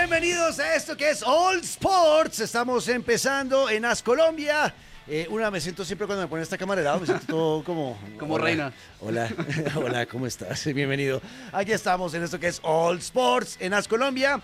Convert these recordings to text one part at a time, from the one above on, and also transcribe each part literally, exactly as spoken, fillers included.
Bienvenidos a esto que es All Sports. Estamos empezando en As Colombia. Eh, una, me siento siempre cuando me ponen esta cámara de lado, me siento todo como... Como hola, reina. Hola, hola, ¿cómo estás? Bienvenido. Aquí estamos en esto que es All Sports en As Colombia.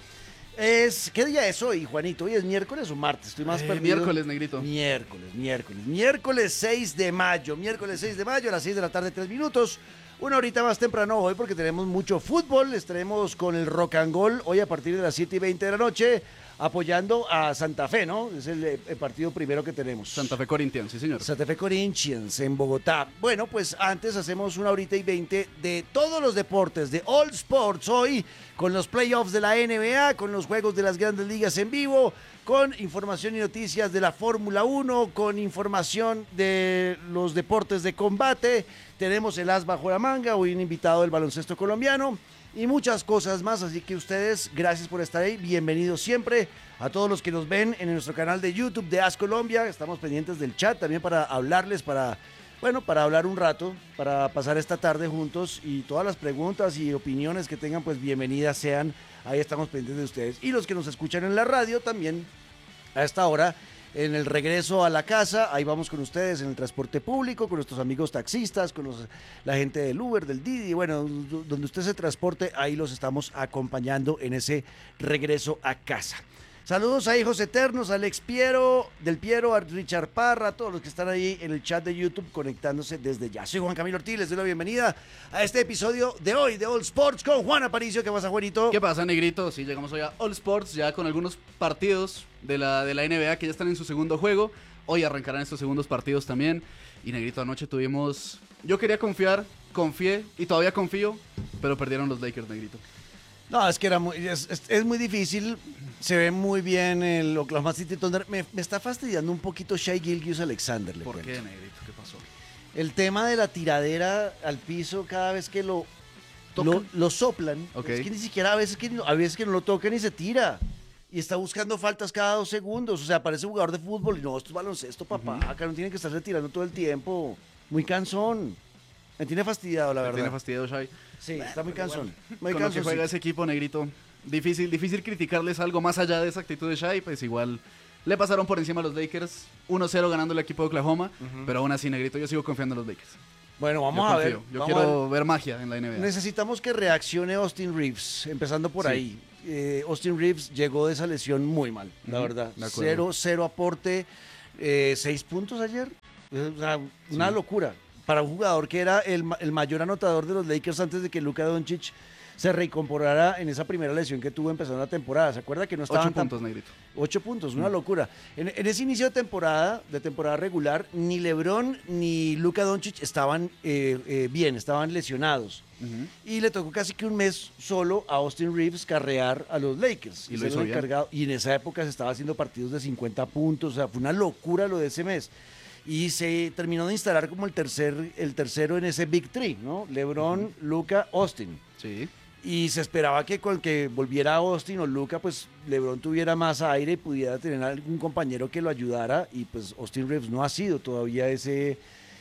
Es, ¿qué día es hoy, Juanito? ¿Hoy es miércoles o martes? Estoy más Eh, perdido. miércoles, negrito. Miércoles, miércoles. Miércoles seis de mayo. Miércoles seis de mayo a las seis de la tarde, tres minutos. Una horita más temprano hoy porque tenemos mucho fútbol. Estaremos con el Rock and Roll hoy a partir de las siete y veinte de la noche apoyando a Santa Fe, ¿no? Es el, el partido primero que tenemos. Santa Fe Corinthians, sí señor. Santa Fe Corinthians en Bogotá. Bueno, pues antes hacemos una horita y veinte de todos los deportes, de All Sports hoy, con los playoffs de la N B A, con los juegos de las grandes ligas en vivo, con información y noticias de la Fórmula uno, con información de los deportes de combate. Tenemos el as bajo la manga, hoy un invitado del baloncesto colombiano y muchas cosas más, así que ustedes, gracias por estar ahí, bienvenidos siempre a todos los que nos ven en nuestro canal de YouTube de As Colombia. Estamos pendientes del chat también para hablarles, para, bueno, para hablar un rato, para pasar esta tarde juntos y todas las preguntas y opiniones que tengan, pues bienvenidas sean, ahí estamos pendientes de ustedes. Y los que nos escuchan en la radio también, a esta hora, en el regreso a la casa, ahí vamos con ustedes en el transporte público, con nuestros amigos taxistas, con los, la gente del Uber, del Didi, bueno, donde usted se transporte, ahí los estamos acompañando en ese regreso a casa. Saludos a Hijos Eternos, a Alex Piero, del Piero, a Richard Parra, a todos los que están ahí en el chat de YouTube conectándose desde ya. Soy Juan Camilo Ortiz, les doy la bienvenida a este episodio de hoy de All Sports con Juan Aparicio. ¿Qué pasa, Juanito? ¿Qué pasa, negrito? Sí, llegamos hoy a All Sports, ya con algunos partidos de la, de la N B A que ya están en su segundo juego. Hoy arrancarán estos segundos partidos también. Y, negrito, anoche tuvimos... Yo quería confiar, confié y todavía confío, pero perdieron los Lakers, negrito. No, es que era muy, es, es, es muy difícil. Se ve muy bien el Oklahoma City Thunder. Me, me está fastidiando un poquito Shai Gilgeous-Alexander. ¿Por cuento. qué, negrito? ¿Qué pasó? El tema de la tiradera al piso cada vez que lo, lo, lo soplan. Okay. Es que ni siquiera a veces que, a veces que no lo tocan y se tira. Y está buscando faltas cada dos segundos. O sea, parece jugador de fútbol. Y no, esto es baloncesto, papá. Uh-huh. Acá no tiene que estarse tirando todo el tiempo. Muy cansón. Me tiene fastidiado, la Me verdad. tiene fastidiado, Shai. Sí, está muy cansón. Bueno, muy con cansón, lo que juega sí. ese equipo, negrito, difícil, difícil criticarles algo más allá de esa actitud de Shai, pues igual le pasaron por encima a los Lakers, uno cero ganando el equipo de Oklahoma, uh-huh. Pero aún así, negrito, yo sigo confiando en los Lakers. Bueno, vamos yo a confío. ver. Yo vamos quiero a ver. ver magia en la N B A. Necesitamos que reaccione Austin Reeves, empezando por sí. ahí. Eh, Austin Reeves llegó de esa lesión muy mal, uh-huh. la verdad. Cero, cero aporte, eh, seis puntos ayer. O sea, una sí. locura. Para un jugador que era el, el mayor anotador de los Lakers antes de que Luka Doncic se reincorporara en esa primera lesión que tuvo empezando la temporada. ¿Se acuerda que no estaban Ocho tan... puntos, negrito. Ocho puntos, una mm. locura. En, en ese inicio de temporada, de temporada regular, ni LeBron ni Luka Doncic estaban eh, eh, bien, estaban lesionados. Uh-huh. Y le tocó casi que un mes solo a Austin Reeves carrear a los Lakers. Y lo hizo bien. Y en esa época se estaba haciendo partidos de cincuenta puntos, o sea, fue una locura lo de ese mes. Y se terminó de instalar como el tercer, el tercero en ese Big Three, ¿no? LeBron, uh-huh. Luka, Austin. Sí. Y se esperaba que con que volviera Austin o Luka, pues LeBron tuviera más aire y pudiera tener algún compañero que lo ayudara. Y pues Austin Reeves no ha sido todavía ese,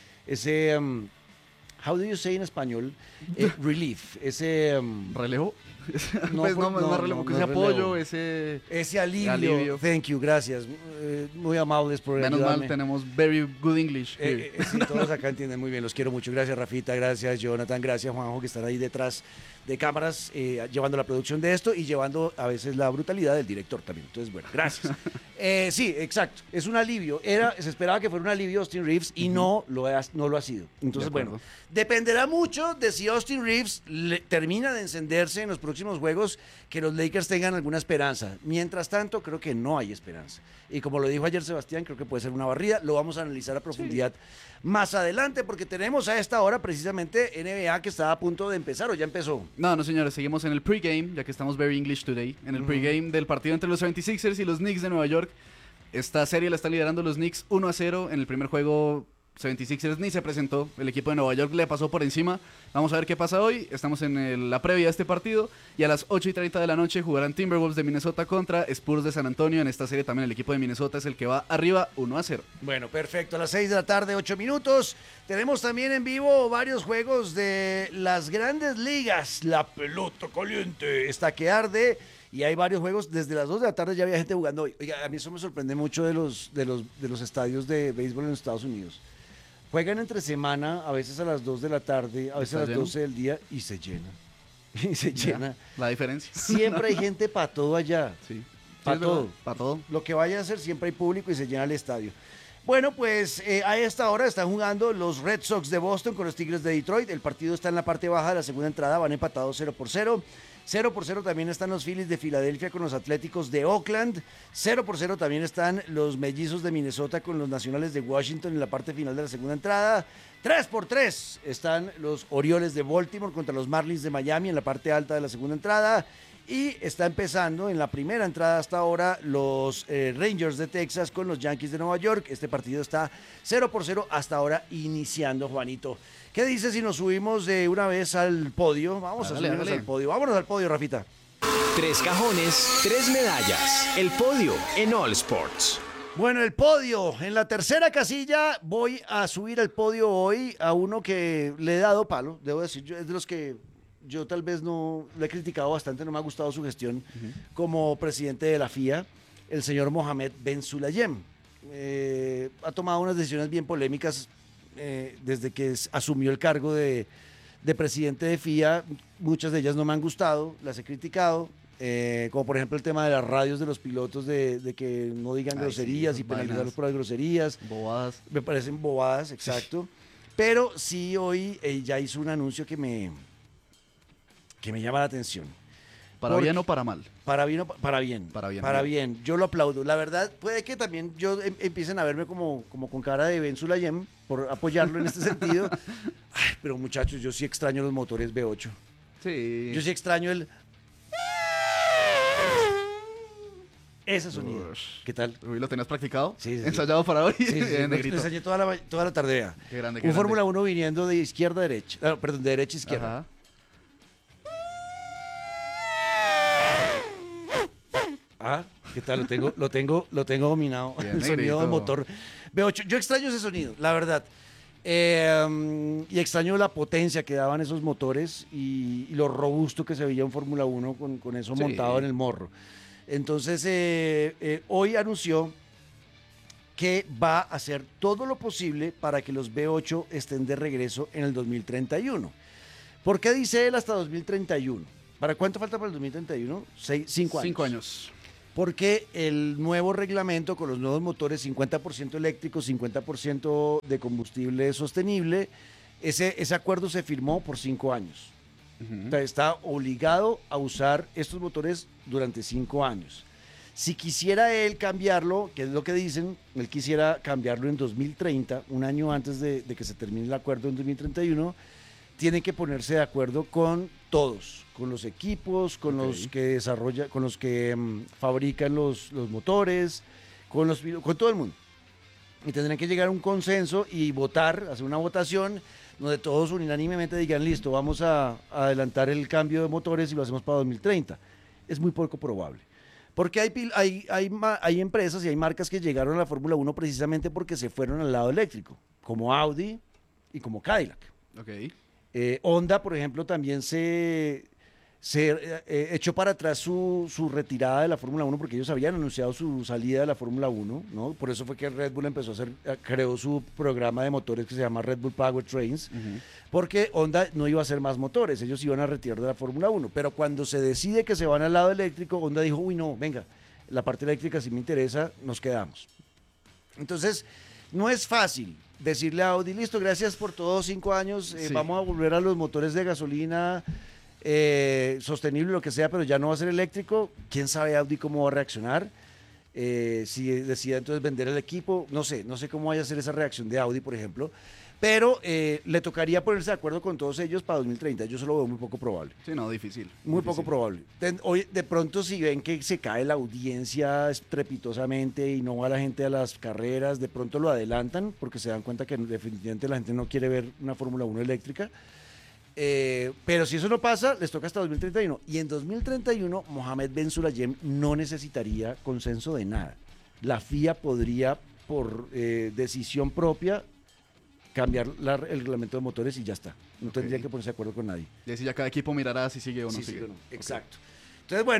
ese, um, how do you say en español? Eh, relief, ese... Um, ¿Relevo? No, pues no, no, no, no relevo, no, que no ese relevo. apoyo, ese... Ese alivio. alivio. Thank you, gracias. Eh, muy amables por Menos ayudarme. mal, tenemos very good English. Eh, eh, sí, todos acá entienden muy bien, los quiero mucho. Gracias, Rafita, gracias, Jonathan, gracias, Juanjo, que están ahí detrás de cámaras, eh, llevando la producción de esto y llevando a veces la brutalidad del director también. Entonces, bueno, gracias. eh, sí, exacto, es un alivio. Era, se esperaba que fuera un alivio Austin Reeves y uh-huh. no, lo ha, no lo ha sido. Entonces, bueno, dependerá mucho de si Austin Reeves le, termina de encenderse en los próximos juegos, que los Lakers tengan alguna esperanza. Mientras tanto, creo que no hay esperanza. Y como lo dijo ayer Sebastián, creo que puede ser una barrida. Lo vamos a analizar a profundidad sí. más adelante, porque tenemos a esta hora precisamente N B A que está a punto de empezar, ¿o ya empezó? No, no, señores, seguimos en el pregame, ya que estamos very English today. En el uh-huh. pregame del partido entre los setenta y seis ers y los Knicks de Nueva York. Esta serie la están liderando los Knicks uno a cero. En el primer juego setenta y seis ers ni se presentó, el equipo de Nueva York le pasó por encima. Vamos a ver qué pasa hoy. Estamos en el, la previa de este partido y a las ocho y treinta de la noche jugarán Timberwolves de Minnesota contra Spurs de San Antonio. En esta serie también el equipo de Minnesota es el que va arriba uno a cero. Bueno, perfecto, a las seis de la tarde, ocho minutos. Tenemos también en vivo varios juegos de las grandes ligas. La pelota caliente está que arde. Y hay varios juegos, desde las dos de la tarde ya había gente jugando hoy. Oiga, a mí eso me sorprende mucho de los, de los, de los estadios de béisbol en los Estados Unidos. Juegan entre semana, a veces a las dos de la tarde, a veces a las lleno? doce del día y se llena. Y se llena. Ya, la diferencia. Siempre hay gente para todo allá. Sí. Para todo. Para todo. Lo que vaya a hacer, siempre hay público y se llena el estadio. Bueno, pues eh, a esta hora están jugando los Red Sox de Boston con los Tigres de Detroit. El partido está en la parte baja de la segunda entrada, van empatados cero por cero. cero por cero también están los Phillies de Filadelfia con los Atléticos de Oakland. cero por cero también están los Mellizos de Minnesota con los Nacionales de Washington en la parte final de la segunda entrada. tres por tres están los Orioles de Baltimore contra los Marlins de Miami en la parte alta de la segunda entrada. Y está empezando en la primera entrada hasta ahora los eh, Rangers de Texas con los Yankees de Nueva York. Este partido está cero por cero hasta ahora iniciando, Juanito. ¿Qué dices si nos subimos de una vez al podio? Vamos Dale, a subirnos dale. al podio. Vámonos al podio, Rafita. Tres cajones, tres medallas. El podio en All Sports. Bueno, el podio. En la tercera casilla voy a subir al podio hoy a uno que le he dado palo, debo decir. Yo, es de los que yo tal vez no lo he criticado bastante, no me ha gustado su gestión uh-huh. como presidente de la F I A, el señor Mohamed Ben Sulayem. Eh, ha tomado unas decisiones bien polémicas eh, desde que asumió el cargo de, de presidente de F I A. Muchas de ellas no me han gustado, las he criticado. Eh, como por ejemplo el tema de las radios de los pilotos de, de que no digan Ay, groserías sí, y penalizarlos por las groserías. Bobadas. Me parecen bobadas, exacto. Sí. Pero sí hoy eh, ya hizo un anuncio que me, que me llama la atención. ¿Para Porque, bien o para mal? Para bien o para bien. Para bien. Para bien. bien. Yo lo aplaudo. La verdad, puede que también yo em, empiecen a verme como, como con cara de Ben Sulayem por apoyarlo en este sentido. Ay, pero muchachos, yo sí extraño los motores V ocho. Sí. Yo sí extraño el... Ese sonido. Ush. ¿Qué tal? Uy, ¿lo tenías practicado? Sí, sí. ¿Ensayado para hoy? Sí, sí, sí. Lo enseñé toda la, toda la tarde. Vea. Qué grande, qué Un grande. Fórmula uno viniendo de izquierda a derecha. Ah, perdón, de derecha a izquierda. Ajá. Ah, ¿qué tal? Lo tengo, lo tengo, lo tengo dominado. Bien, el sonido negrito. del motor V ocho. Yo extraño ese sonido, la verdad. Eh, y extraño la potencia que daban esos motores y, y lo robusto que se veía en Fórmula uno con, con eso sí. montado en el morro. Entonces, eh, eh, hoy anunció que va a hacer todo lo posible para que los V ocho estén de regreso en el dos mil treinta y uno. ¿Por qué dice él hasta dos mil treinta y uno? ¿Para cuánto falta para el dos mil treinta y uno? Seis, cinco años. Cinco años. Porque el nuevo reglamento con los nuevos motores, cincuenta por ciento eléctricos, cincuenta por ciento de combustible sostenible, ese, ese acuerdo se firmó por cinco años. Uh-huh. O sea, está obligado a usar estos motores durante cinco años. Si quisiera él cambiarlo, que es lo que dicen, él quisiera cambiarlo en dos mil treinta, un año antes de, de que se termine el acuerdo en dos mil treinta y uno, tiene que ponerse de acuerdo con todos, con los equipos, con okay. los que desarrollan, con los que um, fabrican los, los motores, con, los, con todo el mundo. Y tendrán que llegar a un consenso y votar, hacer una votación donde todos unánimemente digan, listo, vamos a, a adelantar el cambio de motores y lo hacemos para dos mil treinta. Es muy poco probable. Porque hay, hay, hay, hay empresas y hay marcas que llegaron a la Fórmula uno precisamente porque se fueron al lado eléctrico, como Audi y como Cadillac. Okay. Eh, Honda, por ejemplo, también se, se eh, echó para atrás su, su retirada de la Fórmula uno porque ellos habían anunciado su salida de la Fórmula uno, ¿no? Por eso fue que Red Bull empezó a hacer, creó su programa de motores que se llama Red Bull Powertrains, uh-huh. porque Honda no iba a hacer más motores, ellos iban a retirar de la Fórmula uno, pero cuando se decide que se van al lado eléctrico, Honda dijo, uy no, venga, la parte eléctrica sí me interesa, nos quedamos. Entonces, no es fácil decirle a Audi, listo, gracias por todos cinco años, eh, sí. vamos a volver a los motores de gasolina eh, sostenible, lo que sea, pero ya no va a ser eléctrico. ¿Quién sabe Audi cómo va a reaccionar? Eh, si decide entonces vender el equipo, no sé, no sé cómo vaya a ser esa reacción de Audi, por ejemplo, pero eh, le tocaría ponerse de acuerdo con todos ellos para dos mil treinta. Yo se lo veo muy poco probable. Sí, no, difícil. Muy difícil. poco probable. De, hoy, de pronto, si ven que se cae la audiencia estrepitosamente y no va la gente a las carreras, de pronto lo adelantan porque se dan cuenta que definitivamente la gente no quiere ver una Fórmula uno eléctrica. Eh, pero si eso no pasa, les toca hasta dos mil treinta y uno. Y en dos mil treinta y uno, Mohamed Ben Sulayem no necesitaría consenso de nada. La F I A podría, por eh, decisión propia, cambiar la, el reglamento de motores y ya está. No okay. tendría que ponerse de acuerdo con nadie. Y así ya cada equipo mirará si sigue o no sí, sigue. Sí, no. Exacto. Okay. Entonces, bueno,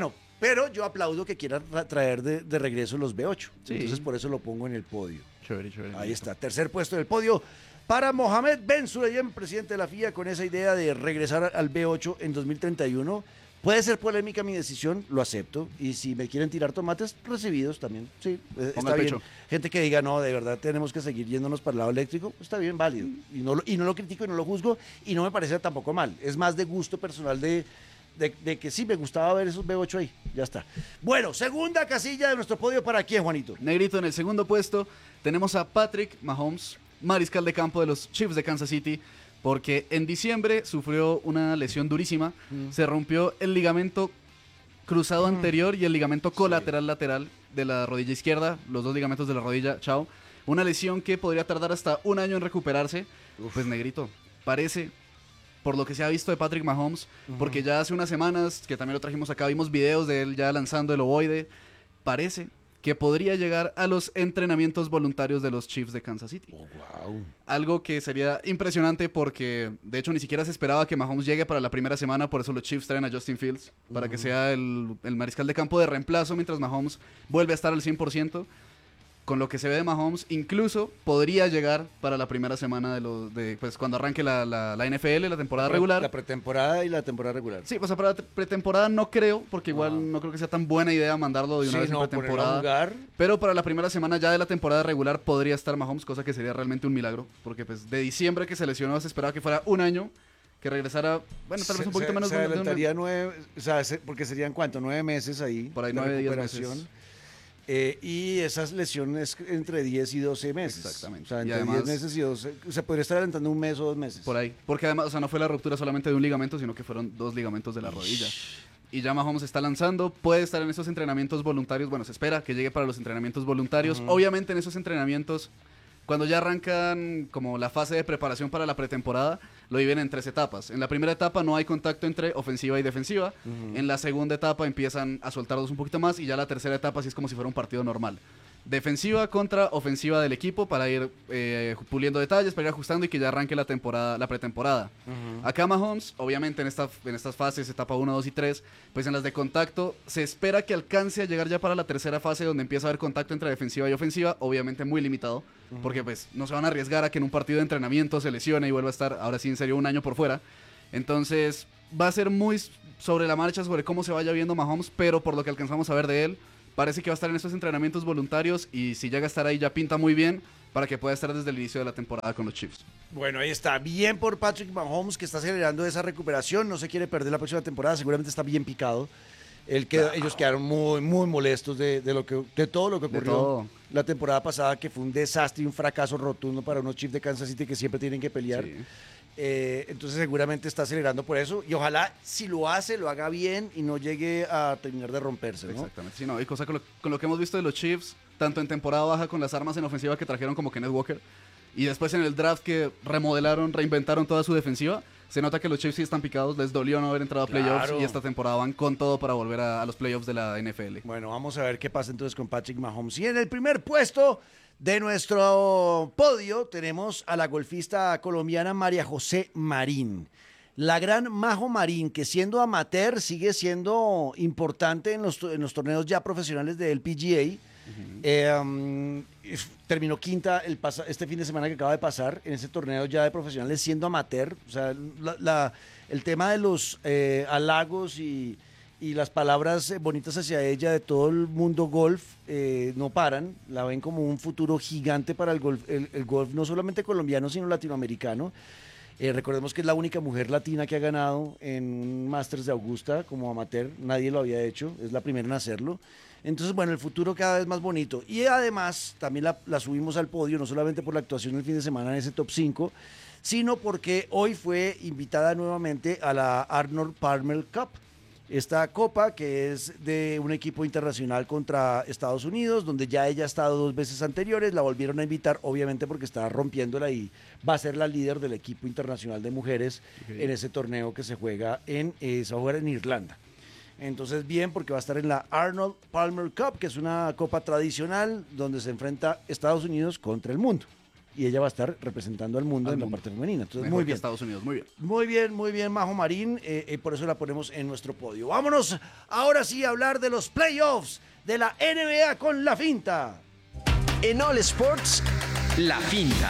Pero yo aplaudo que quieran tra- traer de, de regreso los B ocho. Sí. Entonces por eso lo pongo en el podio. Chévere, chévere. Ahí está, tercer puesto del podio para Mohamed Ben Sulayem, presidente de la F I A, con esa idea de regresar al B ocho en dos mil treinta y uno. Puede ser polémica mi decisión, lo acepto. Y si me quieren tirar tomates, recibidos también. Sí, eh, Ponga está el bien. pecho. Gente que diga, no, de verdad tenemos que seguir yéndonos para el lado eléctrico, está bien, válido. Y no, lo, y no lo critico y no lo juzgo y no me parece tampoco mal. Es más de gusto personal de, de, de que sí me gustaba ver esos B ocho ahí. Ya está. Bueno, segunda casilla de nuestro podio, ¿para quién, Juanito? Negrito, en el segundo puesto tenemos a Patrick Mahomes, mariscal de campo de los Chiefs de Kansas City, porque en diciembre sufrió una lesión durísima. Mm. Se rompió el ligamento cruzado anterior y el ligamento colateral lateral de la rodilla izquierda, los dos ligamentos de la rodilla, chao. Una lesión que podría tardar hasta un año en recuperarse. Pues Negrito, parece, por lo que se ha visto de Patrick Mahomes, porque ya hace unas semanas, que también lo trajimos acá, vimos videos de él ya lanzando el ovoide, parece que podría llegar a los entrenamientos voluntarios de los Chiefs de Kansas City. Oh, wow. Algo que sería impresionante porque, de hecho, ni siquiera se esperaba que Mahomes llegue para la primera semana, por eso los Chiefs traen a Justin Fields, para que sea el, el mariscal de campo de reemplazo mientras Mahomes vuelve a estar al cien por ciento. Con lo que se ve de Mahomes, incluso podría llegar para la primera semana de los de pues cuando arranque la, la, la N F L, la temporada regular. La pretemporada y la temporada regular. Sí, pues para la pretemporada no creo, porque igual Ah. no creo que sea tan buena idea mandarlo de una Sí, vez en no, ponerlo a pretemporada. jugar. Pero para la primera semana ya de la temporada regular podría estar Mahomes, cosa que sería realmente un milagro, porque pues de diciembre que se lesionó se esperaba que fuera un año, que regresara, bueno, tal vez Se- un poquito se- menos se de un- de un- adelantaría nueve, o sea, se- porque serían cuánto, nueve meses ahí. Por ahí de nueve, diez recuperación. meses. Eh, y esas lesiones entre diez y doce meses. Exactamente. O sea, Y entre además- diez meses y doce. Se podría estar adelantando un mes o dos meses. Por ahí. Porque además, o sea, no fue la ruptura solamente de un ligamento, sino que fueron dos ligamentos de la rodilla. Y ya Mahomes está lanzando, puede estar en esos entrenamientos voluntarios. Bueno, se espera que llegue para los entrenamientos voluntarios. Ujú. Obviamente en esos entrenamientos, cuando ya arrancan como la fase de preparación para la pretemporada, lo viven en tres etapas. En la primera etapa no hay contacto entre ofensiva y defensiva. Ujú. En la segunda etapa empiezan a soltarlos un poquito más y ya la tercera etapa sí es como si fuera un partido normal. Defensiva contra ofensiva del equipo para ir eh, puliendo detalles, para ir ajustando y que ya arranque la temporada, la pretemporada. Ujú. Acá Mahomes, obviamente en, esta, en estas fases, etapa uno, dos y tres, pues en las de contacto, se espera que alcance a llegar ya para la tercera fase donde empieza a haber contacto entre defensiva y ofensiva, obviamente muy limitado, porque pues no se van a arriesgar a que en un partido de entrenamiento se lesione y vuelva a estar, ahora sí en serio, un año por fuera. Entonces va a ser muy sobre la marcha, sobre cómo se vaya viendo Mahomes, pero por lo que alcanzamos a ver de él, parece que va a estar en estos entrenamientos voluntarios y si llega a estar ahí ya pinta muy bien para que pueda estar desde el inicio de la temporada con los Chiefs. Bueno, ahí está. Bien por Patrick Mahomes, que está acelerando esa recuperación. No se quiere perder la próxima temporada. Seguramente está bien picado. Él quedó- Ellos quedaron muy, muy molestos de, de, lo que, de todo lo que De ocurrió todo. la temporada pasada, que fue un desastre y un fracaso rotundo para unos Chiefs de Kansas City que siempre tienen que pelear. Sí. Eh, entonces seguramente está acelerando por eso. Y ojalá, si lo hace, lo haga bien y no llegue a terminar de romperse, ¿no? Exactamente. Sí, no, y cosa con lo, con lo que hemos visto de los Chiefs, tanto en temporada baja con las armas en ofensiva que trajeron como Kenneth Walker, y después en el draft que remodelaron, reinventaron toda su defensiva, se nota que los Chiefs sí están picados, les dolió no haber entrado a playoffs Claro. y esta temporada van con todo para volver a, a los playoffs de la N F L. Bueno, vamos a ver qué pasa entonces con Patrick Mahomes. Y en el primer puesto de nuestro podio tenemos a la golfista colombiana María José Marín. La gran Majo Marín, que siendo amateur sigue siendo importante en los, en los torneos ya profesionales de L P G A. Eh, um, es- terminó quinta el pasa- este fin de semana que acaba de pasar en ese torneo ya de profesionales siendo amateur. O sea, la- la- el tema de los eh, halagos y, y las palabras eh, bonitas hacia ella de todo el mundo golf eh, no paran. La ven como un futuro gigante para el golf, el, el golf no solamente colombiano, sino latinoamericano. Eh, recordemos que es la única mujer latina que ha ganado en un Masters de Augusta como amateur. Nadie lo había hecho, es la primera en hacerlo. Entonces, bueno, el futuro cada vez más bonito. Y además, también la, la subimos al podio, no solamente por la actuación el fin de semana en ese top cinco, sino porque hoy fue invitada nuevamente a la Arnold Palmer Cup. Esta copa que es de un equipo internacional contra Estados Unidos, donde ya ella ha estado dos veces anteriores, la volvieron a invitar, obviamente porque estaba rompiéndola y va a ser la líder del equipo internacional de mujeres Ok. en ese torneo que se juega en, eh, se va a jugar en Irlanda. Entonces, bien, porque va a estar en la Arnold Palmer Cup, que es una copa tradicional donde se enfrenta Estados Unidos contra el mundo. y ella va a estar representando al mundo Al en mundo. la parte femenina. Entonces, Mejor muy que bien. Estados Unidos, muy bien. Muy bien, muy bien, Majo Marín, eh, eh, por eso la ponemos en nuestro podio. Vámonos ahora sí a hablar de los playoffs de la N B A con la finta. En All Sports, la finta.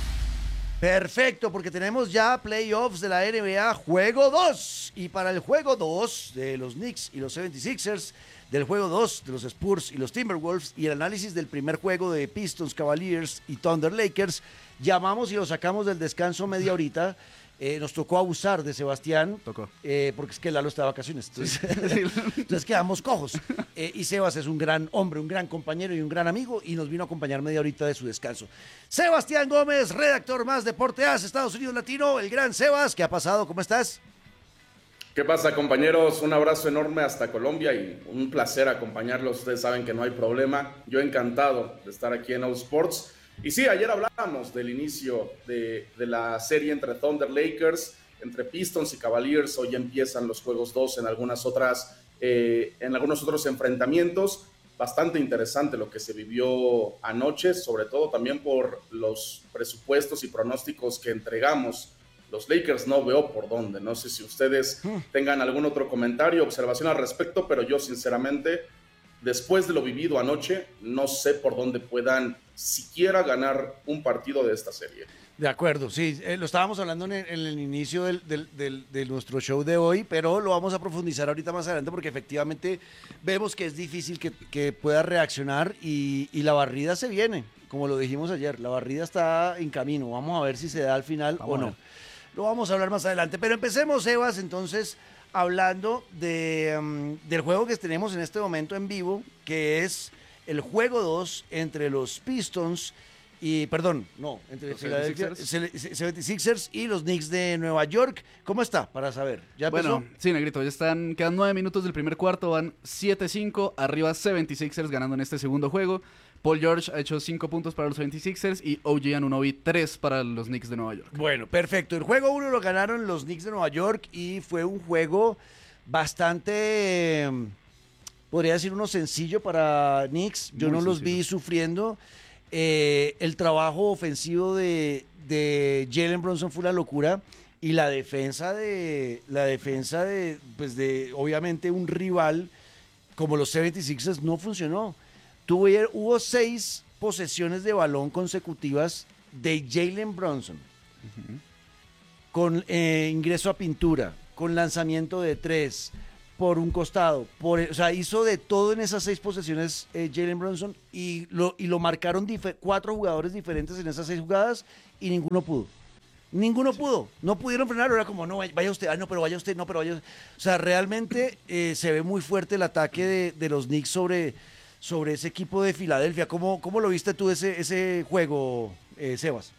Perfecto, porque tenemos ya playoffs de la N B A juego dos. Y para el juego dos de los Knicks y los setenta y sixers, del juego dos de los Spurs y los Timberwolves, y el análisis del primer juego de Pistons, Cavaliers y Thunder Lakers, llamamos y lo sacamos del descanso media horita. Eh, nos tocó abusar de Sebastián, Tocó. eh, porque es que Lalo está de vacaciones. Entonces, entonces quedamos cojos. Eh, y Sebas es un gran hombre, un gran compañero y un gran amigo, y nos vino a acompañar media horita de su descanso. Sebastián Gómez, redactor más Deporte A C, Estados Unidos Latino, el gran Sebas. ¿Qué ha pasado? ¿Cómo estás? ¿Qué pasa, compañeros? Un abrazo enorme hasta Colombia y un placer acompañarlos. Ustedes saben que no hay problema. Yo encantado de estar aquí en All Sports. Y sí, ayer hablábamos del inicio de, de la serie entre Thunder Lakers, entre Pistons y Cavaliers. Hoy empiezan los juegos dos en algunas otras, eh, en algunos otros enfrentamientos. Bastante interesante lo que se vivió anoche, sobre todo también por los presupuestos y pronósticos que entregamos. Los Lakers no veo por dónde. No sé si ustedes tengan algún otro comentario, observación al respecto, pero yo sinceramente, después de lo vivido anoche, no sé por dónde puedan siquiera ganar un partido de esta serie. De acuerdo, sí, eh, lo estábamos hablando en el, en el inicio del, del, del, de nuestro show de hoy, pero lo vamos a profundizar ahorita más adelante porque efectivamente vemos que es difícil que, que pueda reaccionar y, y la barrida se viene, como lo dijimos ayer, la barrida está en camino, vamos a ver si se da al final Vamos o no. Lo vamos a hablar más adelante, pero empecemos, Sebas, entonces, hablando de, um, del juego que tenemos en este momento en vivo, que es el juego dos entre los Pistons y, perdón, no, entre Los Philadelphia- setenta y setenta y sixers y los Knicks de Nueva York. ¿Cómo está? Para saber. ¿Ya empezó? Bueno, sí, Negrito, ya están, quedan nueve minutos del primer cuarto, van siete cinco, arriba setenta y sixers ganando en este segundo juego. Paul George ha hecho cinco puntos para los setenta y sixers y O G Anunoby tres para los Knicks de Nueva York. Bueno, perfecto. El juego uno lo ganaron los Knicks de Nueva York y fue un juego bastante, eh, podría decir uno sencillo para Knicks. Yo Muy no los sencillo. vi sufriendo. Eh, el trabajo ofensivo de, de Jalen Brunson fue una locura y la defensa de, la defensa de, pues de, obviamente un rival como los setenta y sixers no funcionó. Tuvo, hubo seis posesiones de balón consecutivas de Jalen Brunson, con eh, ingreso a pintura, con lanzamiento de tres, por un costado, por, o sea, hizo de todo en esas seis posesiones eh, Jalen Brunson y lo, y lo marcaron dife- cuatro jugadores diferentes en esas seis jugadas y ninguno pudo. Ninguno pudo, no pudieron frenarlo, era como, no, vaya usted, ah, no, pero vaya usted, no, pero vaya usted. O sea, realmente eh, se ve muy fuerte el ataque de, de los Knicks sobre, sobre ese equipo de Filadelfia. ¿Cómo, cómo lo viste tú ese, ese juego, eh, Sebas?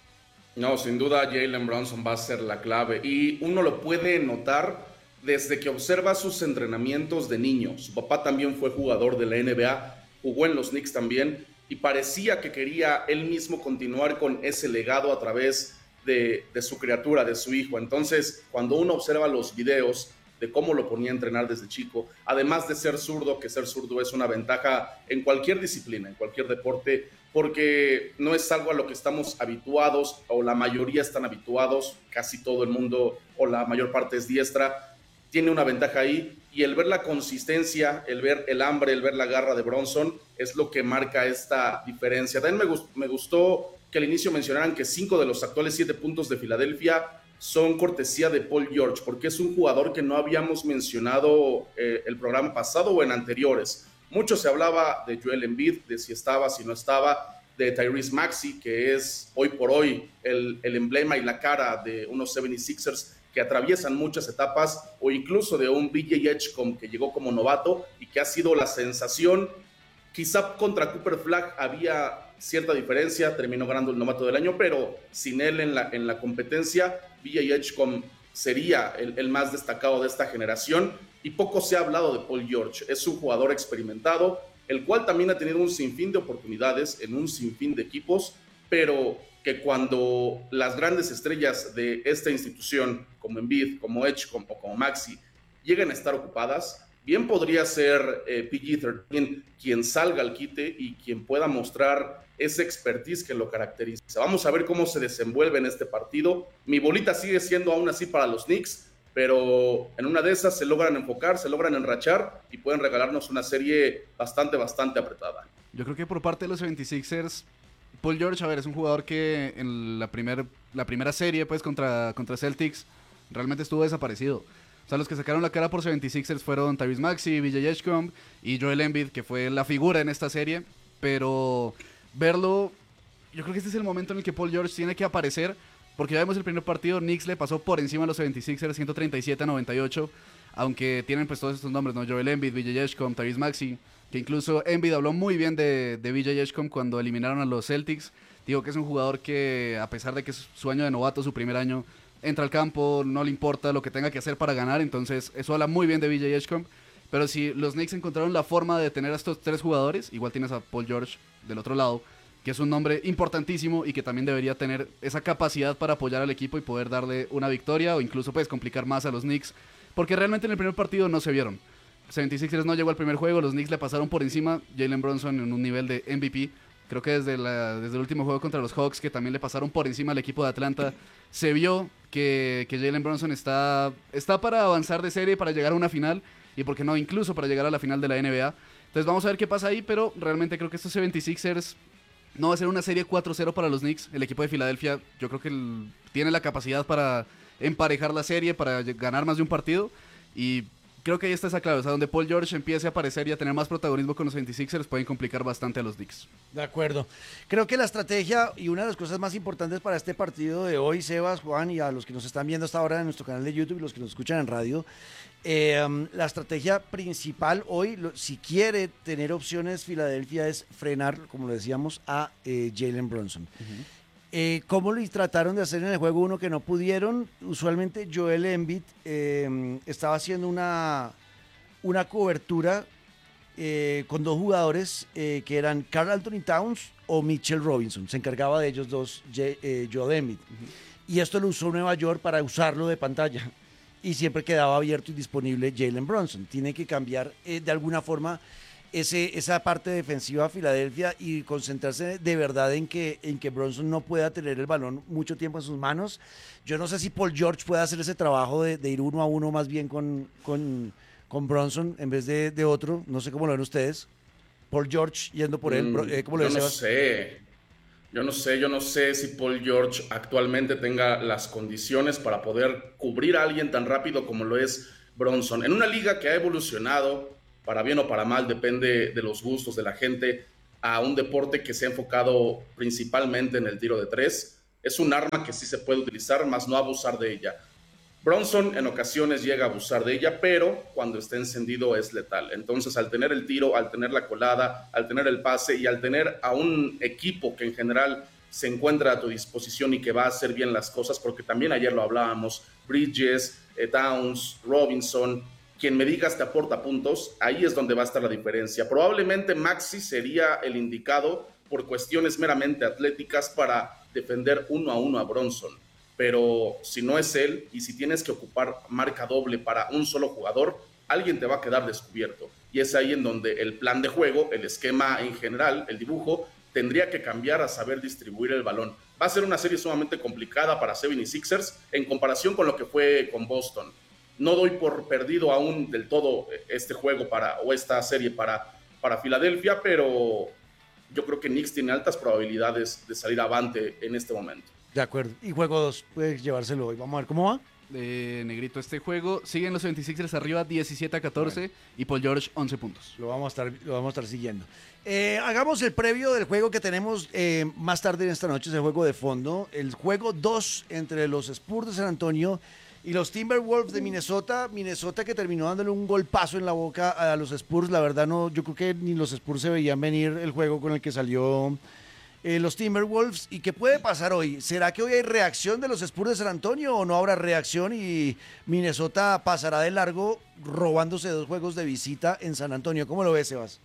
No, sin duda Jalen Brunson va a ser la clave y uno lo puede notar desde que observa sus entrenamientos de niño. Su papá también fue jugador de la N B A, jugó en los Knicks también y parecía que quería él mismo continuar con ese legado a través de, de su criatura, de su hijo. Entonces, cuando uno observa los videos de cómo lo ponía a entrenar desde chico, además de ser zurdo, que ser zurdo es una ventaja en cualquier disciplina, en cualquier deporte, porque no es algo a lo que estamos habituados, o la mayoría están habituados, casi todo el mundo, o la mayor parte es diestra, tiene una ventaja ahí, y el ver la consistencia, el ver el hambre, el ver la garra de Brunson, es lo que marca esta diferencia. También me, gust- me gustó que al inicio mencionaran que cinco de los actuales siete puntos de Filadelfia son cortesía de Paul George, porque es un jugador que no habíamos mencionado eh, el programa pasado o en anteriores. Mucho se hablaba de Joel Embiid, de si estaba, si no estaba, de Tyrese Maxey, que es hoy por hoy el, el emblema y la cara de unos setenta y sixers que atraviesan muchas etapas, o incluso de un B J Edgecombe que llegó como novato y que ha sido la sensación. Quizá contra Cooper Flagg había cierta diferencia, terminó ganando el novato del año, pero sin él en la, en la competencia, B J Edgecombe sería el, el más destacado de esta generación, y poco se ha hablado de Paul George. Es un jugador experimentado, el cual también ha tenido un sinfín de oportunidades en un sinfín de equipos, pero que cuando las grandes estrellas de esta institución, como Embiid, como Edgecombe o como Maxey, lleguen a estar ocupadas, bien podría ser eh, P G trece quien salga al quite y quien pueda mostrar ese expertise que lo caracteriza. Vamos a ver cómo se desenvuelve en este partido. Mi bolita sigue siendo aún así para los Knicks, pero en una de esas se logran enfocar, se logran enrachar y pueden regalarnos una serie bastante, bastante apretada. Yo creo que por parte de los setenta y seis ers, Paul George, a ver, es un jugador que en la, primer, la primera serie pues contra, contra Celtics realmente estuvo desaparecido. O sea, los que sacaron la cara por setenta y seis ers fueron Tyrese Maxey, V J Edgecombe y Joel Embiid, que fue la figura en esta serie. Pero verlo, yo creo que este es el momento en el que Paul George tiene que aparecer, porque ya vemos el primer partido, Knicks le pasó por encima a los setenta y seis ers, ciento treinta y siete a noventa y ocho, aunque tienen pues todos estos nombres, ¿no? Joel Embiid, V J Edgecombe, Tyrese Maxey, que incluso Embiid habló muy bien de, de V J Edgecombe cuando eliminaron a los Celtics. Digo que es un jugador que, a pesar de que es su año de novato, su primer año, entra al campo, no le importa lo que tenga que hacer para ganar, entonces eso habla muy bien de V J Edgecombe. Pero si los Knicks encontraron la forma de tener a estos tres jugadores, igual tienes a Paul George del otro lado, que es un nombre importantísimo y que también debería tener esa capacidad para apoyar al equipo y poder darle una victoria o incluso pues complicar más a los Knicks, porque realmente en el primer partido no se vieron. setenta y seis ers no llegó al primer juego, los Knicks le pasaron por encima, Jalen Brunson en un nivel de M V P. Creo que desde, la, desde el último juego contra los Hawks, que también le pasaron por encima al equipo de Atlanta, se vio que, que Jalen Brunson está, está para avanzar de serie, para llegar a una final, y por qué no, incluso para llegar a la final de la N B A. Entonces vamos a ver qué pasa ahí, pero realmente creo que estos setenta y seis ers no va a ser una serie cuatro cero para los Knicks. El equipo de Filadelfia yo creo que el, tiene la capacidad para emparejar la serie, para ganar más de un partido, y creo que ahí está esa clave, o sea, donde Paul George empiece a aparecer y a tener más protagonismo con los setenta y seis ers pueden complicar bastante a los Knicks. De acuerdo. Creo que la estrategia y una de las cosas más importantes para este partido de hoy, Sebas, Juan, y a los que nos están viendo hasta ahora en nuestro canal de YouTube y los que nos escuchan en radio, eh, la estrategia principal hoy, lo, si quiere tener opciones Filadelfia, es frenar, como lo decíamos, a eh, Jalen Brunson. Uh-huh. Eh, ¿Cómo lo trataron de hacer en el juego uno que no pudieron? Usualmente Joel Embiid eh, estaba haciendo una, una cobertura eh, con dos jugadores eh, que eran Karl Anthony Towns o Mitchell Robinson. Se encargaba de ellos dos, J, eh, Joel Embiid. Uh-huh. Y esto lo usó Nueva York para usarlo de pantalla. Y siempre quedaba abierto y disponible Jalen Brunson. Tiene que cambiar eh, de alguna forma Ese, esa parte defensiva a Filadelfia y concentrarse de verdad en que, en que Brunson no pueda tener el balón mucho tiempo en sus manos. Yo no sé si Paul George puede hacer ese trabajo de, de ir uno a uno más bien con, con, con Brunson en vez de, de otro. No sé cómo lo ven ustedes. Paul George yendo por él. Mm, eh, ¿cómo lo yo ven, no Sebas? sé. Yo no sé, yo no sé si Paul George actualmente tenga las condiciones para poder cubrir a alguien tan rápido como lo es Brunson. En una liga que ha evolucionado, para bien o para mal, depende de los gustos de la gente, a un deporte que se ha enfocado principalmente en el tiro de tres. Es un arma que sí se puede utilizar, más no abusar de ella. Brunson en ocasiones llega a abusar de ella, pero cuando está encendido es letal. Entonces, al tener el tiro, al tener la colada, al tener el pase y al tener a un equipo que en general se encuentra a tu disposición y que va a hacer bien las cosas, porque también ayer lo hablábamos, Bridges, eh, Towns, Robinson, quien me digas te aporta puntos, ahí es donde va a estar la diferencia. Probablemente Maxey sería el indicado por cuestiones meramente atléticas para defender uno a uno a Brunson, pero si no es él y si tienes que ocupar marca doble para un solo jugador, alguien te va a quedar descubierto, y es ahí en donde el plan de juego, el esquema en general, el dibujo, tendría que cambiar a saber distribuir el balón. Va a ser una serie sumamente complicada para setenta y seis ers en comparación con lo que fue con Boston. No doy por perdido aún del todo este juego para, o esta serie para, para Filadelfia, pero yo creo que Knicks tiene altas probabilidades de salir avante en este momento. De acuerdo. Y juego dos, puedes llevárselo hoy. Vamos a ver cómo va. Eh, negrito, este juego siguen los setenta y seis ers arriba diecisiete a catorce, bueno, y Paul George once puntos. Lo vamos a estar, lo vamos a estar siguiendo. Eh, hagamos el previo del juego que tenemos eh, más tarde en esta noche, es el juego de fondo. El juego dos entre los Spurs de San Antonio y los Timberwolves de Minnesota. Minnesota que terminó dándole un golpazo en la boca a los Spurs. La verdad, no, yo creo que ni los Spurs se veían venir el juego con el que salió eh, los Timberwolves. ¿Y qué puede pasar hoy? ¿Será que hoy hay reacción de los Spurs de San Antonio o no habrá reacción y Minnesota pasará de largo robándose dos juegos de visita en San Antonio? ¿Cómo lo ves, Sebas?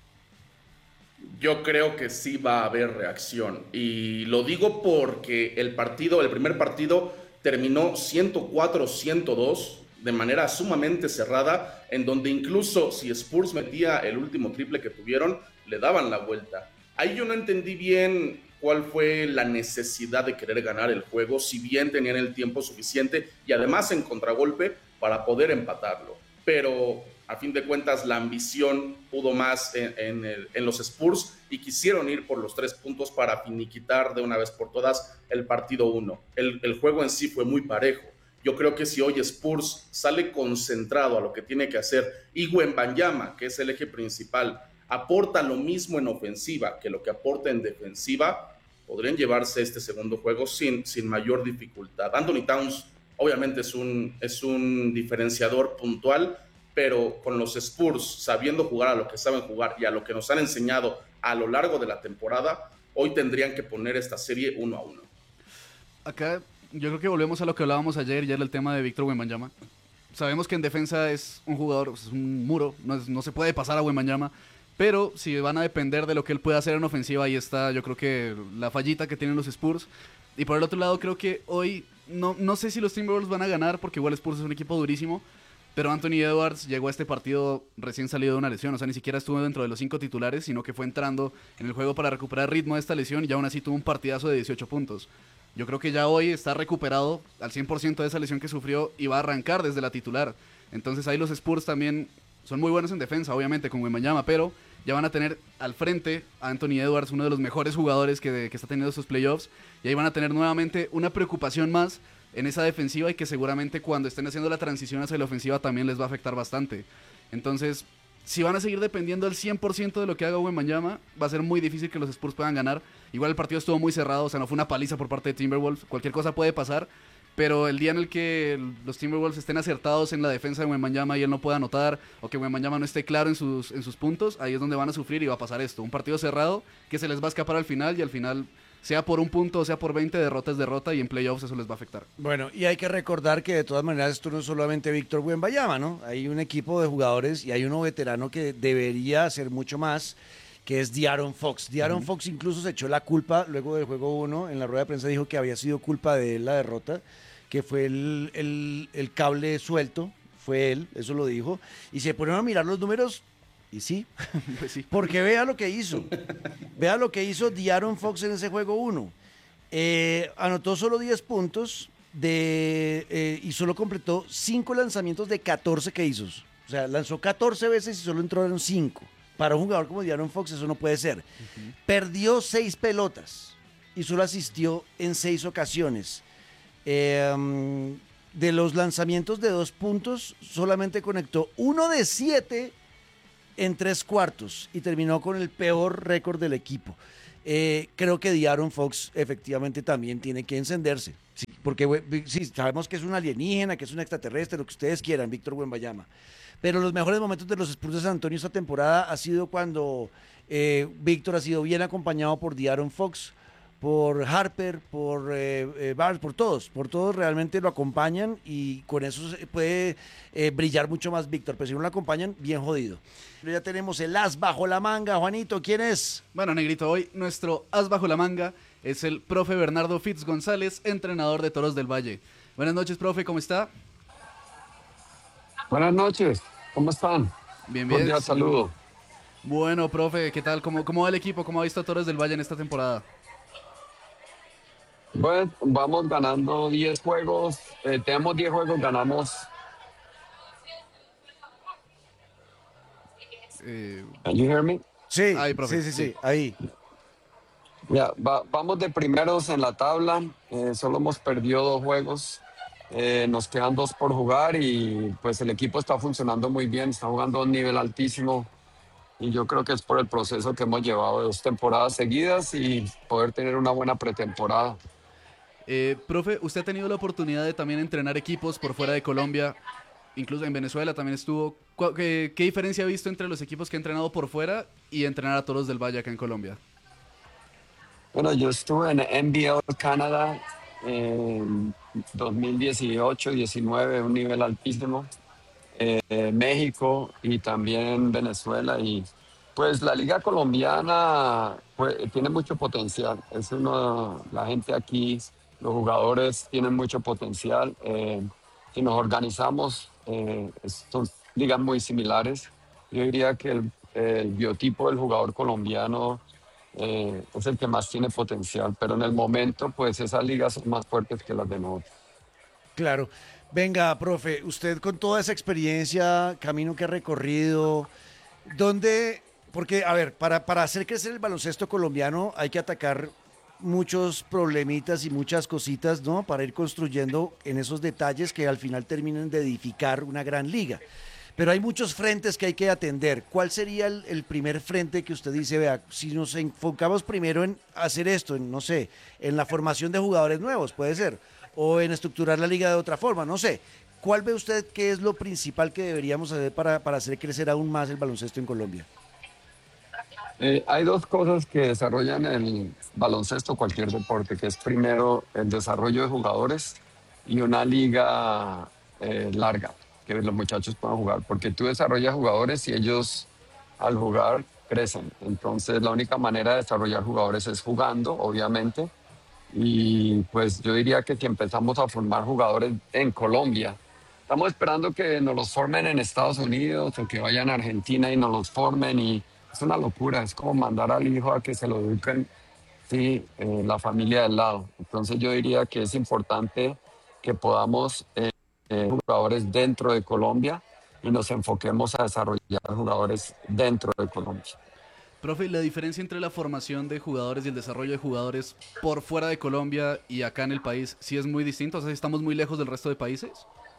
Yo creo que sí va a haber reacción. Y lo digo porque el partido, el primer partido terminó ciento cuatro a ciento dos de manera sumamente cerrada, en donde incluso si Spurs metía el último triple que tuvieron, le daban la vuelta. Ahí yo no entendí bien cuál fue la necesidad de querer ganar el juego, si bien tenían el tiempo suficiente y además en contragolpe para poder empatarlo. Pero a fin de cuentas la ambición pudo más en, en, el, en los Spurs y quisieron ir por los tres puntos para finiquitar de una vez por todas el partido uno. El, el juego en sí fue muy parejo. Yo creo que si hoy Spurs sale concentrado a lo que tiene que hacer y Wembanyama, que es el eje principal, aporta lo mismo en ofensiva que lo que aporta en defensiva, podrían llevarse este segundo juego sin, sin mayor dificultad. Anthony Towns obviamente es un, es un diferenciador puntual, pero con los Spurs sabiendo jugar a lo que saben jugar y a lo que nos han enseñado a lo largo de la temporada, hoy tendrían que poner esta serie uno a uno. Acá yo creo que volvemos a lo que hablábamos ayer, ya era el tema de Víctor Wembanyama. Sabemos que en defensa es un jugador, es un muro, no, es, no se puede pasar a Wembanyama, pero si van a depender de lo que él pueda hacer en ofensiva, ahí está yo creo que la fallita que tienen los Spurs. Y por el otro lado creo que hoy, no, no sé si los Timberwolves van a ganar, porque igual Spurs es un equipo durísimo, pero Anthony Edwards llegó a este partido recién salido de una lesión, o sea, ni siquiera estuvo dentro de los cinco titulares, sino que fue entrando en el juego para recuperar ritmo de esta lesión y aún así tuvo un partidazo de dieciocho puntos. Yo creo que ya hoy está recuperado al cien por ciento de esa lesión que sufrió y va a arrancar desde la titular. Entonces ahí los Spurs también son muy buenos en defensa, obviamente, con Wembanyama, pero ya van a tener al frente a Anthony Edwards, uno de los mejores jugadores que, que está teniendo estos playoffs, y ahí van a tener nuevamente una preocupación más en esa defensiva y que seguramente cuando estén haciendo la transición hacia la ofensiva también les va a afectar bastante. Entonces, si van a seguir dependiendo al cien por ciento de lo que haga Wembanyama, va a ser muy difícil que los Spurs puedan ganar. Igual el partido estuvo muy cerrado, o sea, no fue una paliza por parte de Timberwolves, cualquier cosa puede pasar, pero el día en el que los Timberwolves estén acertados en la defensa de Wembanyama y él no pueda anotar, o que Wembanyama no esté claro en sus, en sus puntos, ahí es donde van a sufrir y va a pasar esto. Un partido cerrado que se les va a escapar al final y al final, sea por un punto o sea por veinte, derrota es derrota y en playoffs eso les va a afectar. Bueno, y hay que recordar que de todas maneras esto no es solamente Víctor Wembanyama, ¿no? Hay un equipo de jugadores y hay uno veterano que debería hacer mucho más, que es De'Aaron Fox. De'Aaron uh-huh. Fox incluso se echó la culpa luego del juego uno, en la rueda de prensa dijo que había sido culpa de él la derrota, que fue el, el, el cable suelto, fue él, eso lo dijo, y se ponieron a mirar los números, y sí, pues sí. Porque vea lo que hizo, vea lo que hizo De'Aaron Fox en ese juego uno, eh, anotó solo diez puntos de, eh, y solo completó cinco lanzamientos de catorce que hizo, o sea, lanzó catorce veces y solo entraron cinco. Para un jugador como De'Aaron Fox eso no puede ser. Uh-huh. Perdió seis pelotas y solo asistió en seis ocasiones. Eh, um, de los lanzamientos de dos puntos, solamente conectó uno de siete en tres cuartos y terminó con el peor récord del equipo. Eh, creo que De'Aaron Fox efectivamente también tiene que encenderse. Sí, porque sí, sabemos que es un alienígena, que es un extraterrestre, lo que ustedes quieran, Víctor Wembanyama. Pero los mejores momentos de los Spurs de San Antonio esta temporada ha sido cuando eh, Víctor ha sido bien acompañado por De'Aaron Fox, por Harper, por eh, eh, Barnes, por todos, por todos realmente lo acompañan y con eso puede eh, brillar mucho más Víctor, pero si no lo acompañan, bien jodido. Pero ya tenemos el as bajo la manga, Juanito, ¿quién es? Bueno, Negrito, hoy nuestro as bajo la manga es el profe Bernardo Fitz González, entrenador de Toros del Valle. Buenas noches, profe, ¿cómo está? Buenas noches, ¿cómo están? Bien, bien. Cordial saludo. Bueno, profe, ¿qué tal? ¿Cómo, cómo va el equipo? ¿Cómo ha visto a Toros del Valle en esta temporada? Pues vamos ganando diez juegos, eh, tenemos diez juegos, ganamos. Eh... Can you hear me? Sí, ahí, profe. sí, sí, sí, ahí. Ya, va, vamos de primeros en la tabla, eh, solo hemos perdido dos juegos, eh, nos quedan dos por jugar y pues el equipo está funcionando muy bien, está jugando a un nivel altísimo y yo creo que es por el proceso que hemos llevado de dos temporadas seguidas y poder tener una buena pretemporada. Eh, profe, usted ha tenido la oportunidad de también entrenar equipos por fuera de Colombia, incluso en Venezuela también estuvo. ¿Qué, qué diferencia ha visto entre los equipos que ha entrenado por fuera y entrenar a Toros del Valle acá en Colombia? Bueno, yo estuve en N B L Canadá en dos mil dieciocho diecinueve, un nivel altísimo, eh, México y también Venezuela y pues la liga colombiana pues, tiene mucho potencial, es uno, la gente aquí, los jugadores tienen mucho potencial, eh, si nos organizamos, eh, son ligas muy similares. Yo diría que el, el biotipo del jugador colombiano eh, es el que más tiene potencial, pero en el momento, pues esas ligas son más fuertes que las de nosotros. Claro. Venga, profe, usted con toda esa experiencia, camino que ha recorrido, ¿dónde? Porque, a ver, para, para hacer crecer el baloncesto colombiano hay que atacar muchos problemitas y muchas cositas, ¿no? Para ir construyendo en esos detalles que al final terminen de edificar una gran liga. Pero hay muchos frentes que hay que atender. ¿Cuál sería el, el primer frente que usted dice, vea, si nos enfocamos primero en hacer esto, en, no sé, en la formación de jugadores nuevos, puede ser, o en estructurar la liga de otra forma, no sé. ¿Cuál ve usted que es lo principal que deberíamos hacer para, para hacer crecer aún más el baloncesto en Colombia? Eh, hay dos cosas que desarrollan el baloncesto, cualquier deporte, que es primero el desarrollo de jugadores y una liga eh, larga, que los muchachos puedan jugar, porque tú desarrollas jugadores y ellos al jugar crecen. Entonces la única manera de desarrollar jugadores es jugando, obviamente, y pues yo diría que si empezamos a formar jugadores en Colombia, estamos esperando que nos los formen en Estados Unidos o que vayan a Argentina y nos los formen y es una locura, es como mandar al hijo a que se lo eduquen, sí, eh, la familia del lado. Entonces yo diría que es importante que podamos eh, eh, jugadores dentro de Colombia y nos enfoquemos a desarrollar jugadores dentro de Colombia. Profe, ¿la diferencia entre la formación de jugadores y el desarrollo de jugadores por fuera de Colombia y acá en el país sí es muy distinto? O sea, ¿estamos muy lejos del resto de países?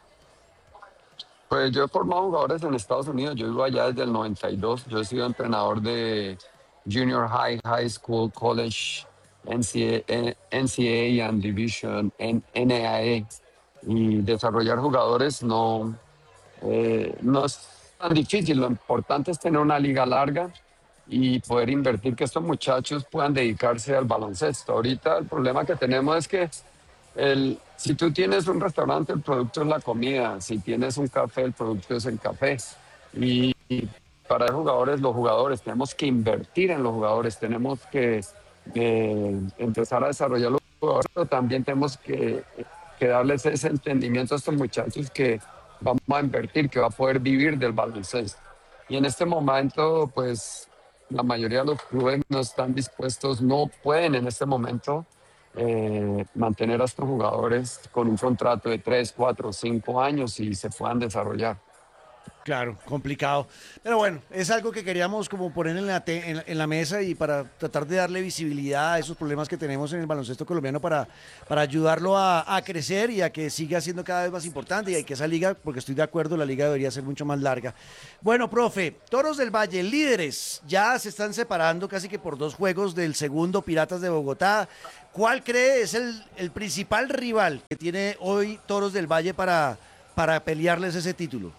Pues yo he formado jugadores en Estados Unidos, yo vivo allá desde el noventa y dos, yo he sido entrenador de junior high, high school, college, N C A A, N C A A and Division, N A A y desarrollar jugadores no, eh, no es tan difícil, lo importante es tener una liga larga y poder invertir que estos muchachos puedan dedicarse al baloncesto. Ahorita el problema que tenemos es que el, si tú tienes un restaurante, el producto es la comida. Si tienes un café, el producto es el café. Y, y para los jugadores, los jugadores, tenemos que invertir en los jugadores, tenemos que eh, empezar a desarrollar los jugadores, pero también tenemos que, que darles ese entendimiento a estos muchachos que vamos a invertir, que va a poder vivir del baloncesto. Y en este momento, pues, la mayoría de los clubes no están dispuestos, no pueden en este momento Eh, mantener a estos jugadores con un contrato de tres, cuatro, cinco años y se puedan desarrollar. Claro, complicado. Pero bueno, es algo que queríamos como poner en la, te- en, la en la mesa y para tratar de darle visibilidad a esos problemas que tenemos en el baloncesto colombiano para, para ayudarlo a, a crecer y a que siga siendo cada vez más importante y a que esa liga, porque estoy de acuerdo, la liga debería ser mucho más larga. Bueno, profe, Toros del Valle, líderes, ya se están separando casi que por dos juegos del segundo Piratas de Bogotá. ¿Cuál cree es el, el principal rival que tiene hoy Toros del Valle para, para pelearles ese título?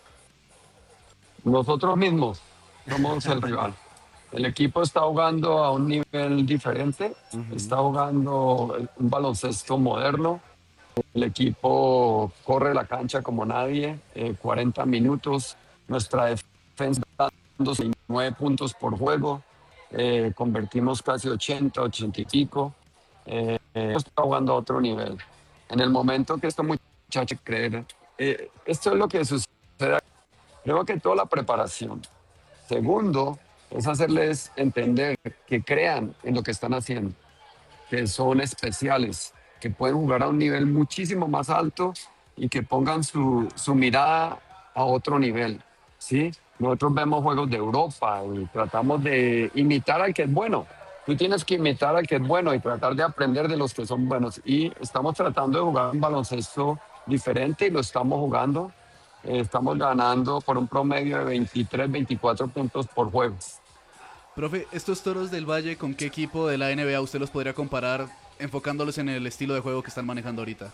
Nosotros mismos somos el rival. El equipo está jugando a un nivel diferente, uh-huh. Está jugando un baloncesto moderno. El equipo corre la cancha como nadie, eh, cuarenta minutos. Nuestra defensa está dando nueve puntos por juego. Eh, convertimos casi ochenta, ochenta y pico. Eh, eh, está jugando a otro nivel. En el momento que estos muchachos creen, eh, esto es lo que sucede. Creo que toda la preparación. Segundo, es hacerles entender que crean en lo que están haciendo, que son especiales, que pueden jugar a un nivel muchísimo más alto y que pongan su, su mirada a otro nivel, ¿sí? Nosotros vemos juegos de Europa y tratamos de imitar al que es bueno. Tú tienes que imitar al que es bueno y tratar de aprender de los que son buenos. Y estamos tratando de jugar un baloncesto diferente y lo estamos jugando. Estamos ganando por un promedio de veintitrés, veinticuatro puntos por juego. Profe, estos Toros del Valle, ¿con qué equipo de la N B A usted los podría comparar enfocándolos en el estilo de juego que están manejando ahorita?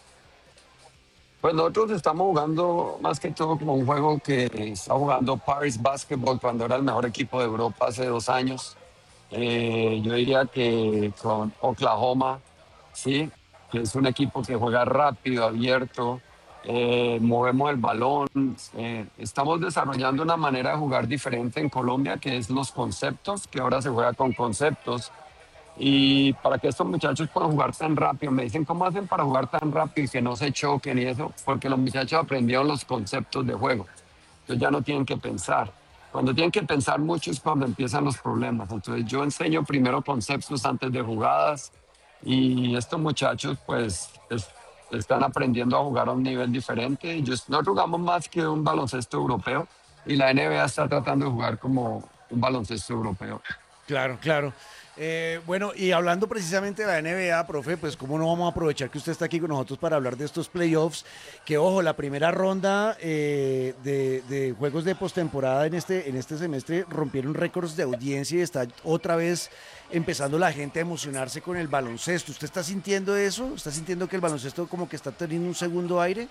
Pues nosotros estamos jugando más que todo como un juego que está jugando Paris Basketball cuando era el mejor equipo de Europa hace dos años. Eh, yo diría que con Oklahoma, sí, que es un equipo que juega rápido, abierto. Eh, movemos el balón, eh, estamos desarrollando una manera de jugar diferente en Colombia que es los conceptos, que ahora se juega con conceptos Y para que estos muchachos puedan jugar tan rápido, me dicen, ¿cómo hacen para jugar tan rápido y que no se choquen y eso? Porque los muchachos aprendieron los conceptos de juego. Entonces ya no tienen que pensar. Cuando tienen que pensar mucho es cuando empiezan los problemas. Entonces yo enseño primero conceptos antes de jugadas y estos muchachos pues es- están aprendiendo a jugar a un nivel diferente. Yo, no jugamos más que un baloncesto europeo y la N B A está tratando de jugar como un baloncesto europeo. Claro, claro. Eh, bueno, y hablando precisamente de la N B A, profe, pues cómo no vamos a aprovechar que usted está aquí con nosotros para hablar de estos playoffs, que ojo, la primera ronda eh, de, de juegos de postemporada en este, en este semestre rompieron récords de audiencia y está otra vez empezando la gente a emocionarse con el baloncesto. ¿Usted está sintiendo eso? ¿Está sintiendo que el baloncesto como que está teniendo un segundo aire?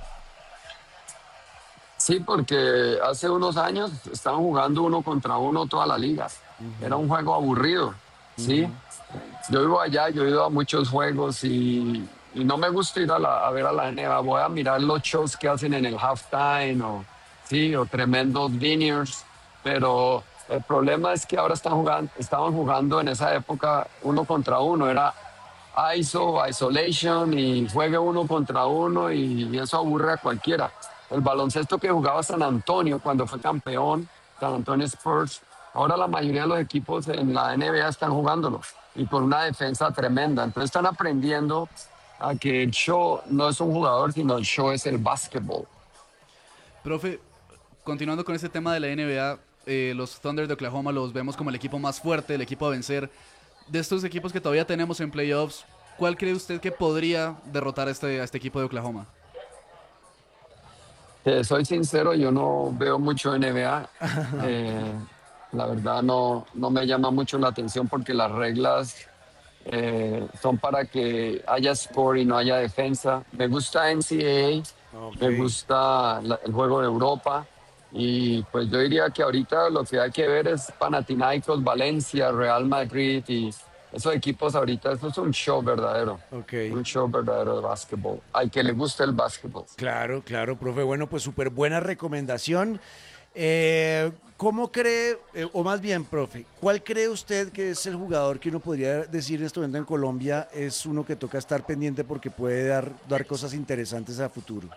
Sí, porque hace unos años estaban jugando uno contra uno toda la liga. Era un juego aburrido, ¿sí? Yo vivo allá, yo he ido a muchos juegos y, y no me gusta ir a, la- a ver a la N B A. Voy a mirar los shows que hacen en el halftime o, sí, o tremendos dinners. Pero el problema es que ahora están jugando, estaban jugando en esa época uno contra uno. Era I S O, isolation y juegue uno contra uno y eso aburre a cualquiera. El baloncesto que jugaba San Antonio cuando fue campeón, San Antonio Spurs, ahora la mayoría de los equipos en la N B A están jugándolo y con una defensa tremenda. Entonces están aprendiendo a que el show no es un jugador, sino el show es el básquetbol. Profe, continuando con este tema de la N B A, eh, los Thunder de Oklahoma los vemos como el equipo más fuerte, el equipo a vencer. De estos equipos que todavía tenemos en playoffs, ¿cuál cree usted que podría derrotar a este, a este equipo de Oklahoma? Te soy sincero, yo no veo mucho N B A. Eh, la verdad no, no me llama mucho la atención porque las reglas eh, son para que haya score y no haya defensa. Me gusta N C A A, Ok. me gusta la- el juego de Europa y pues yo diría que ahorita lo que hay que ver es Panathinaikos, Valencia, Real Madrid y esos equipos ahorita, eso es un show verdadero, Ok. un show verdadero de básquetbol. Al que le gusta el básquetbol. Claro, claro, profe. Bueno, pues súper buena recomendación. Eh, ¿Cómo cree, eh, o más bien, profe, cuál cree usted que es el jugador que uno podría decir en este momento en Colombia es uno que toca estar pendiente porque puede dar, dar cosas interesantes a futuro?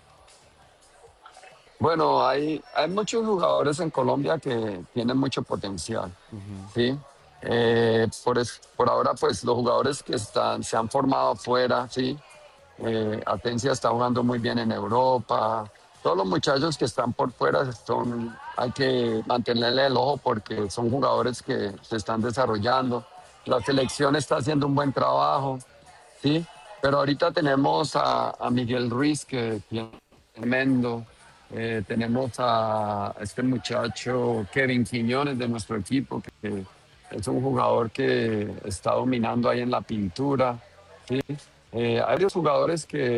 Bueno, hay, hay muchos jugadores en Colombia que tienen mucho potencial, ¿sí? Eh, por, es- por ahora, pues los jugadores que están, se han formado afuera, ¿sí? Eh, Atencia está jugando muy bien en Europa. Todos los muchachos que están por fuera son, hay que mantenerle el ojo porque son jugadores que se están desarrollando. La selección está haciendo un buen trabajo, ¿sí? Pero ahorita tenemos a, a Miguel Ruiz, que tiene tremendo. Eh, tenemos a este muchacho Kevin Quiñones de nuestro equipo, que es un jugador que está dominando ahí en la pintura, ¿sí? Eh, hay varios jugadores que